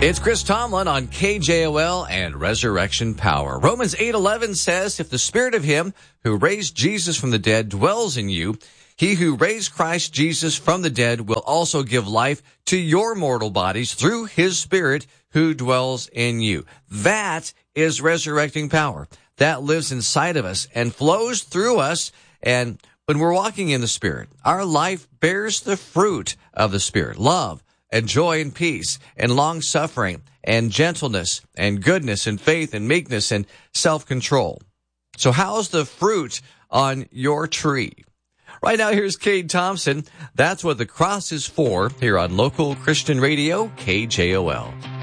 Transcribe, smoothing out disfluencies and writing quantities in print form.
It's Chris Tomlin on KJOL and Resurrection Power. Romans 8:11 says, if the spirit of him who raised Jesus from the dead dwells in you, he who raised Christ Jesus from the dead will also give life to your mortal bodies through his spirit who dwells in you. That is resurrecting power. That lives inside of us and flows through us. And when we're walking in the Spirit, our life bears the fruit of the Spirit: love and joy and peace and long-suffering and gentleness and goodness and faith and meekness and self-control. So how's the fruit on your tree? Right now, here's Cade Thompson. That's what the cross is for here on local Christian radio, KJOL.